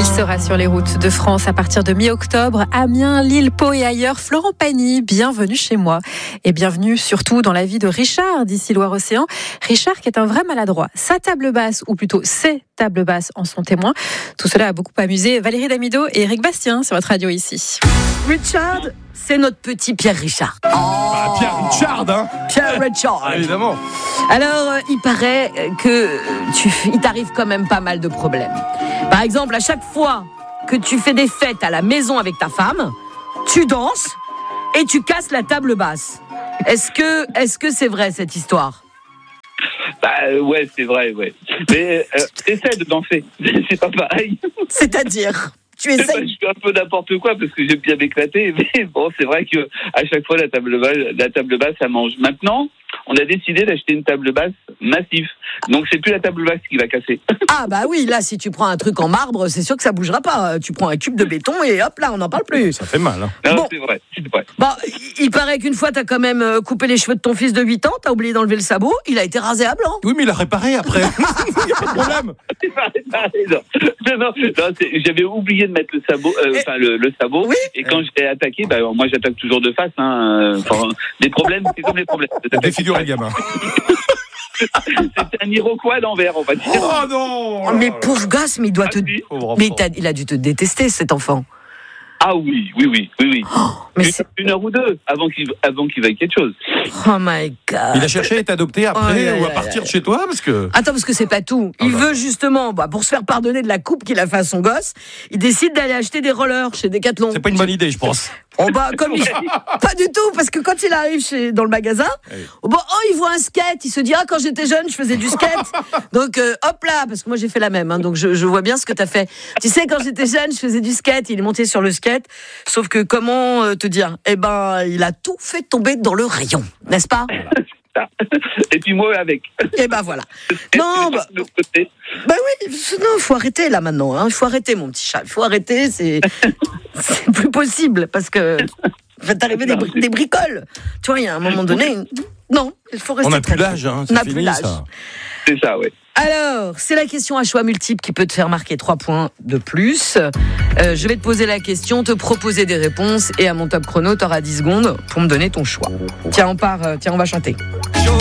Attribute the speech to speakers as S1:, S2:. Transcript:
S1: Il sera sur les routes de France à partir de mi-octobre. Amiens, Lille, Pau et ailleurs. Florent Pagny, bienvenue chez moi. Et bienvenue surtout dans la vie de Richard, d'ici Loire-Océan. Richard qui est un vrai maladroit. Sa table basse, ou plutôt ses tables basses en sont témoins. Tout cela a beaucoup amusé Valérie Damido et Eric Bastien sur votre radio ici.
S2: Richard, c'est notre petit Pierre Richard.
S3: Pierre Richard, hein.
S2: Pierre Richard.
S3: Évidemment.
S2: Alors, il paraît que il t'arrive quand même pas mal de problèmes. Par exemple, à chaque fois que tu fais des fêtes à la maison avec ta femme, tu danses et tu casses la table basse. Est-ce que c'est vrai cette histoire ?
S4: Ouais, c'est vrai, ouais. Mais essaie de danser, c'est pas pareil.
S2: C'est-à-dire ? Tu
S4: Je
S2: essayes.
S4: fais un peu n'importe quoi parce que j'aime bien m'éclater, mais bon, c'est vrai que à chaque fois la table basse, ça mange. Maintenant, on a décidé d'acheter une table basse massive, donc c'est plus la table basse qui va casser.
S2: Ah bah oui, là si tu prends un truc en marbre, c'est sûr que ça bougera pas. Tu prends un cube de béton et hop là, on n'en parle plus.
S3: Ça fait mal, hein.
S4: Non,
S2: Bon.
S4: c'est vrai.
S2: Bon, il paraît qu'une fois t'as quand même coupé les cheveux de ton fils de 8 ans, t'as oublié d'enlever le sabot, il a été rasé à blanc.
S3: Oui, mais il a réparé après. Il n'y a pas de problème.
S4: Non, j'avais oublié de mettre le sabot, le sabot.
S2: Oui.
S4: Et quand j'étais attaqué, moi j'attaque toujours de face. Des problèmes, c'est comme des problèmes.
S3: Défigure les gamins.
S4: C'est un Iroquois à l'envers, on va dire.
S3: Oh non.
S2: Oh, mais pauvre gosse, mais il doit te...
S3: Pauvre
S2: Mais
S3: enfant.
S2: il a dû te détester cet enfant.
S4: Ah oui.
S2: Mais
S4: Une heure ou deux avant qu'il veuille quelque chose.
S2: Oh my God.
S3: Il a cherché à être adopté après
S2: Oh,
S3: ou à partir de chez toi parce que.
S2: Attends, parce que c'est pas tout. Il veut justement, pour se faire pardonner de la coupe qu'il a fait à son gosse, il décide d'aller acheter des rollers chez Decathlon.
S3: C'est pas une bonne idée, je pense.
S2: Comme pas du tout, parce que quand il arrive dans le magasin, il voit un skate, il se dit quand j'étais jeune, je faisais du skate. Donc hop là, parce que moi j'ai fait la même, hein, donc je vois bien ce que t'as fait. Tu sais, quand j'étais jeune, je faisais du skate, il est monté sur le skate, sauf que comment te dire, il a tout fait tomber dans le rayon, n'est-ce pas?
S4: Et puis moi avec.
S2: Et voilà. Non,
S4: de l'autre côté.
S2: non, faut arrêter là maintenant. Il faut arrêter, mon petit chat. Il faut arrêter. C'est plus possible parce que va t'arriver des bricoles. Tu vois, il y a un moment donné. Non, il faut rester.
S3: On n'a plus l'âge, hein.
S2: On n'a
S3: C'est
S2: plus
S3: fini
S2: l'âge.
S3: ça.
S4: C'est ça, ouais.
S2: Alors, c'est la question à choix multiple qui peut te faire marquer 3 points de plus. Je vais te poser la question, te proposer des réponses et à mon top chrono, tu auras 10 secondes pour me donner ton choix. Tiens, on va chanter.